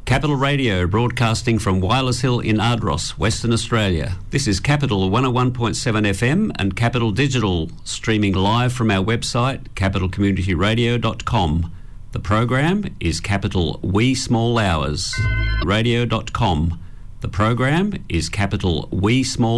Capital Radio, broadcasting from Wireless Hill in Ardross, Western Australia. This is Capital 101.7 FM and Capital Digital, streaming live from our website, capitalcommunityradio.com. The program is Capital Wee Small Hours, radio.com. The program is Capital Wee Small